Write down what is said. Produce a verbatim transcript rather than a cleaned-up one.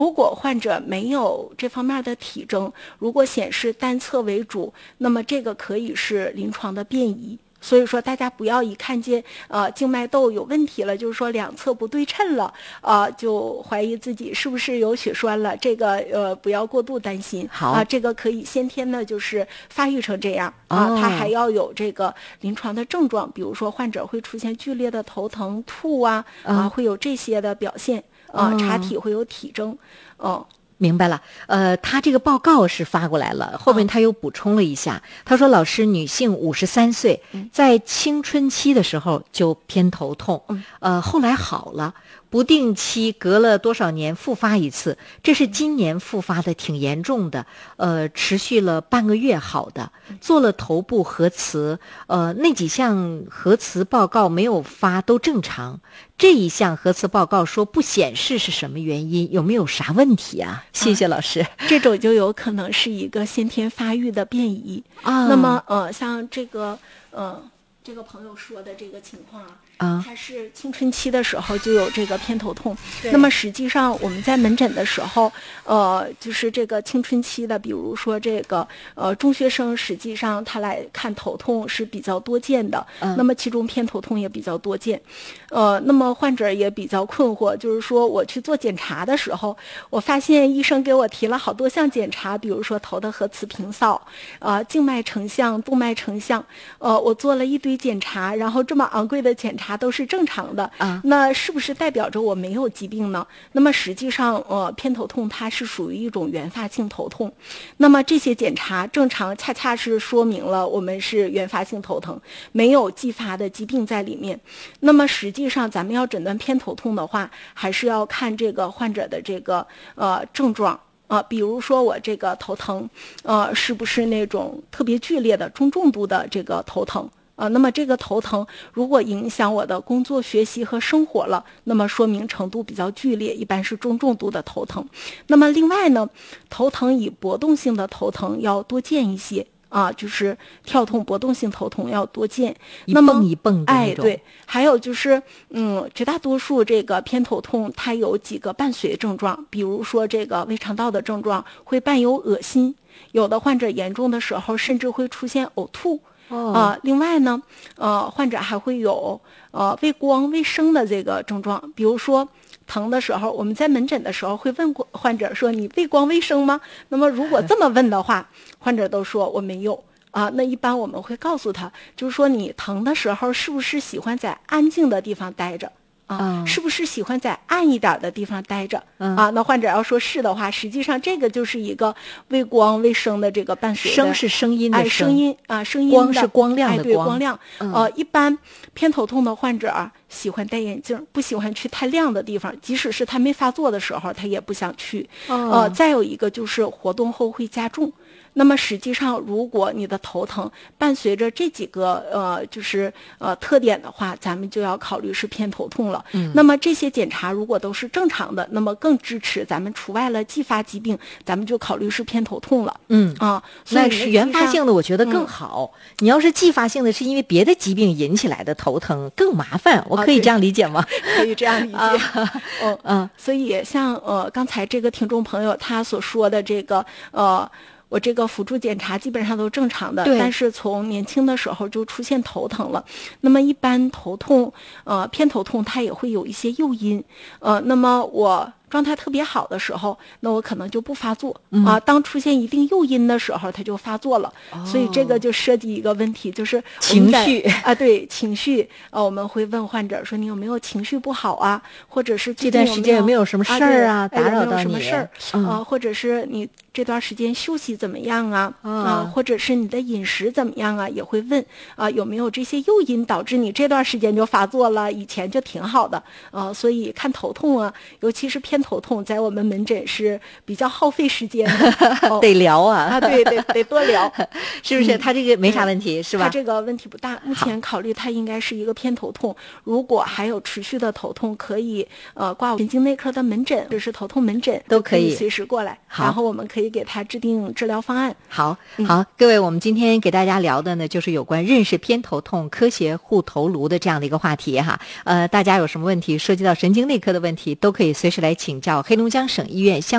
如果患者没有这方面的体征，如果显示单侧为主，那么这个可以是临床的变异。所以说大家不要一看见呃静脉窦有问题了，就是说两侧不对称了，呃就怀疑自己是不是有血栓了，这个呃不要过度担心。 好啊、呃，这个可以先天的就是发育成这样啊、呃，它还要有这个临床的症状，比如说患者会出现剧烈的头疼、吐啊啊、呃，会有这些的表现啊、呃，查体会有体征，嗯、呃。 明白了，呃，他这个报告是发过来了，后面他又补充了一下，他说老师，女性五十三岁，在青春期的时候就偏头痛，呃，后来好了，不定期隔了多少年复发一次，这是今年复发的挺严重的，呃，持续了半个月好的，做了头部核磁，呃，那几项核磁报告没有发都正常，这一项核磁报告说不显示是什么原因，有没有啥问题啊？谢谢老师。啊、 这种就有可能是一个先天发育的变异啊。 那么呃，像这个呃这个朋友说的这个情况啊。 啊， 他是青春期的时候就有这个偏头痛，那么实际上我们在门诊的时候，呃，就是这个青春期的，比如说这个呃中学生，实际上他来看头痛是比较多见的， 嗯、 那么其中偏头痛也比较多见，呃，那么患者也比较困惑，就是说我去做检查的时候，我发现医生给我提了好多项检查，比如说头的核磁平扫，呃，静脉成像、动脉成像，呃，我做了一堆检查，然后这么昂贵的检查都是正常的啊， 那是不是代表着我没有疾病呢？那么实际上，呃，偏头痛它是属于一种原发性头痛。那么这些检查正常，恰恰是说明了我们是原发性头疼，没有继发的疾病在里面。那么实际上，咱们要诊断偏头痛的话，还是要看这个患者的这个呃症状。啊、呃，比如说我这个头疼，呃，是不是那种特别剧烈的中重度的这个头疼？啊，那么这个头疼如果影响我的工作、学习和生活了，那么说明程度比较剧烈，一般是中重度的头疼。那么另外呢，头疼以搏动性的头疼要多见一些啊，就是跳痛、搏动性头痛要多见。 一蹦一蹦的那种。 哎，对，还有就是，嗯，绝大多数这个偏头痛它有几个伴随症状，比如说这个胃肠道的症状会伴有恶心，有的患者严重的时候甚至会出现呕吐。 哦、 呃，另外呢，呃，患者还会有呃畏光、畏声的这个症状，比如说疼的时候，我们在门诊的时候会问过患者说：“你畏光畏声吗？”那么如果这么问的话，患者都说我没有啊。那一般我们会告诉他，就是说你疼的时候是不是喜欢在安静的地方待着？啊，是不是喜欢在暗一点的地方待着？ 嗯、 啊，那患者要说是的话，实际上这个就是一个畏光畏声的这个伴随的。 声是声音的声， 哎、声音啊，声音的光是光亮的光， 哎、对，光亮。 嗯、 呃，一般偏头痛的患者啊，喜欢戴眼镜，不喜欢去太亮的地方，即使是他没发作的时候，他也不想去。 哦、 呃，再有一个就是活动后会加重。那么实际上，如果你的头疼伴随着这几个呃，就是呃特点的话，咱们就要考虑是偏头痛了。 嗯。 那么这些检查如果都是正常的，那么更支持咱们除外了继发疾病，咱们就考虑是偏头痛了。 嗯啊， 那是原发性的，我觉得更好。嗯、你要是继发性的，是因为别的疾病引起来的头疼更麻烦，我可以这样理解吗？ 啊、可以这样理解。 啊、 嗯嗯， 所以像呃刚才这个听众朋友他所说的这个呃。我这个辅助检查基本上都正常的，但是从年轻的时候就出现头疼了。那么一般头痛，呃，偏头痛它也会有一些诱因，呃，那么我状态特别好的时候，那我可能就不发作、 嗯、 啊。当出现一定诱因的时候，它就发作了。 哦、 所以这个就涉及一个问题，就是情绪啊，对情绪，呃，我们会问患者说你有没有情绪不好啊，或者是这段时间有没有什么事儿啊， 啊打扰到你？ 有没有什么事儿、 嗯、 啊，或者是你这段时间休息怎么样啊？ 啊， 啊或者是你的饮食怎么样啊？也会问啊，有没有这些诱因导致你这段时间就发作了？以前就挺好的啊，所以看头痛啊，尤其是偏头痛，在我们门诊是比较耗费时间的，哦、 得聊啊啊，对对得多聊， 是不是？他这个没啥问题、嗯、是吧？ 他这个问题不大，目前考虑他应该是一个偏头痛，如果还有持续的头痛，可以呃挂神经内科的门诊，或者是头痛门诊都可以随时过来，然后我们可以给他制定治疗方案。 好，好，各位，我们今天给大家聊的呢，就是有关认识偏头痛、科学护头颅的这样的一个话题哈。呃，大家有什么问题涉及到神经内科的问题，都可以随时来请。 请教黑龙江省医院相